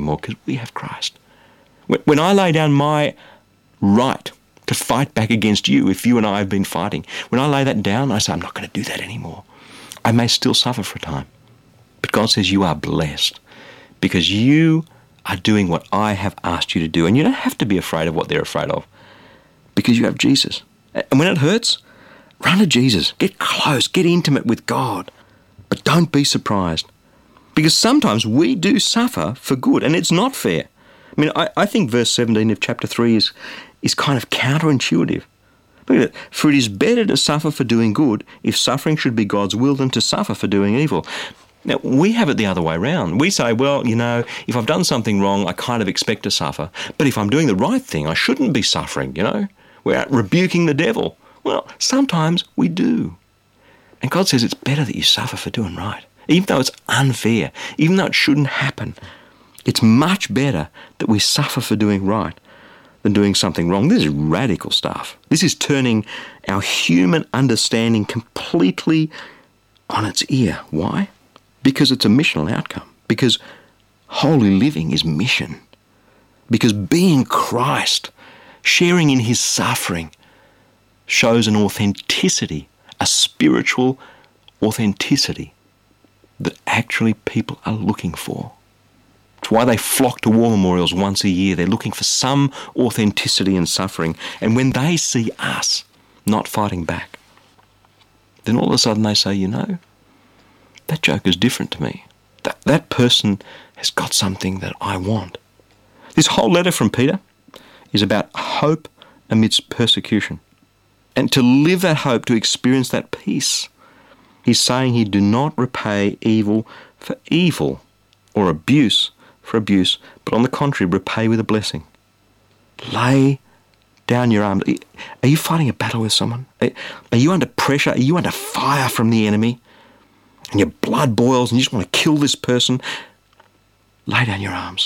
anymore because we have Christ. When I lay down my right to fight back against you, if you and I have been fighting, when I lay that down, I say, I'm not going to do that anymore. I may still suffer for a time. But God says you are blessed because you are doing what I have asked you to do. And you don't have to be afraid of what they're afraid of because you have Jesus. And when it hurts, run to Jesus. Get close. Get intimate with God. But don't be surprised because sometimes we do suffer for good and it's not fair. I mean, I think verse 17 of chapter 3 is kind of counterintuitive. Look at it. For it is better to suffer for doing good if suffering should be God's will than to suffer for doing evil. Now, we have it the other way around. We say, well, if I've done something wrong, I kind of expect to suffer. But if I'm doing the right thing, I shouldn't be suffering, We're out rebuking the devil. Well, sometimes we do. And God says it's better that you suffer for doing right. Even though it's unfair, even though it shouldn't happen, it's much better that we suffer for doing right than doing something wrong. This is radical stuff. This is turning our human understanding completely on its ear. Why? Because it's a missional outcome. Because holy living is mission. Because being Christ, sharing in his suffering, shows an authenticity, a spiritual authenticity that actually people are looking for. It's why they flock to war memorials once a year. They're looking for some authenticity in suffering. And when they see us not fighting back, then all of a sudden they say, that joke is different to me. That person has got something that I want. This whole letter from Peter is about hope amidst persecution. And to live that hope, to experience that peace, he's saying he do not repay evil for evil or abuse for abuse, but on the contrary, repay with a blessing. Lay down your arms. Are you fighting a battle with someone? Are you under pressure? Are you under fire from the enemy? And your blood boils and you just want to kill this person? Lay down your arms.